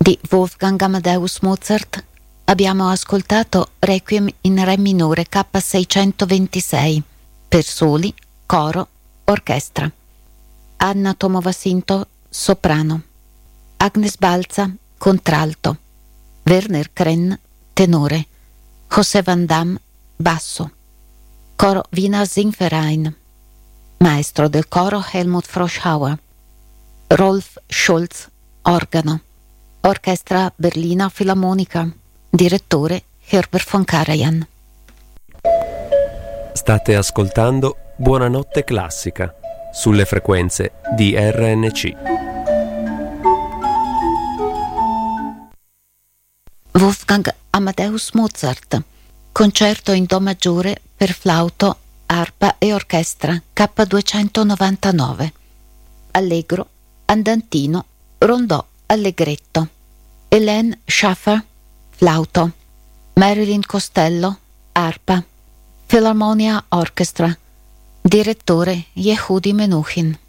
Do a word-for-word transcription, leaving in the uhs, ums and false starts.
di Wolfgang Amadeus Mozart abbiamo ascoltato Requiem in Re minore K seicentoventisei per soli, coro, orchestra. Anna Tomova-Sinto, soprano. Agnes Balza, contralto. Werner Krenn, tenore. José Van Damme, basso. Coro Wiener Singverein. Maestro del coro Helmut Froschauer. Rolf Scholz, organo. Orchestra Berlina Filarmonica. Direttore Herbert von Karajan. State ascoltando Buonanotte Classica sulle frequenze di R N C. Wolfgang Amadeus Mozart, concerto in Do maggiore per flauto, arpa e orchestra K duecentonovantanove. Allegro, andantino, rondò, allegretto. Hélène Schaffer, flauto. Marilyn Costello, arpa. Philharmonia Orchestra. Direttore Yehudi Menuhin.